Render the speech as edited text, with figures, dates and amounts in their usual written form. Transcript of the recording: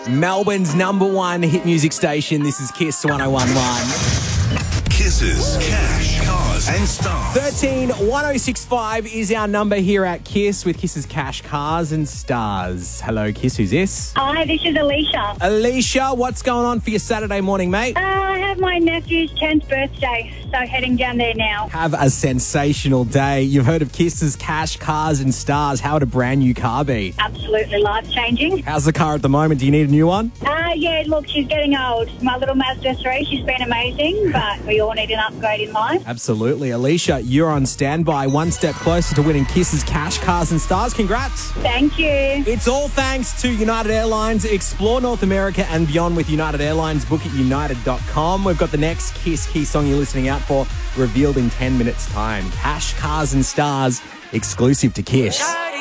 Melbourne's #1 hit music station. This is Kiss 1011. Kisses, cash, cars, and stars. 131065 is our number here at Kiss with Kiss's cash, cars, and stars. Hello, Kiss. Who's this? Hi, this is Alicia. Alicia, what's going on for your Saturday morning, mate? I have my nephew's 10th birthday, so heading down there now. Have a sensational day. You've heard of Kiss's cash, cars, and stars. How would a brand new car be? Absolutely life-changing. How's the car at the moment? Do you need a new one? Yeah, look, she's getting old. My little Mazda 3, she's been amazing, but we all need an upgrade in life. Absolutely. Alicia, you're on standby. One step closer to winning Kiss's cash, cars, and stars. Congrats. Thank you. It's all thanks to United Airlines. Explore North America and beyond with United Airlines. Book at united.com. We've got the next Kiss key song you're listening out for revealed in 10 minutes' time. Cash, cars, and stars, exclusive to Kiss.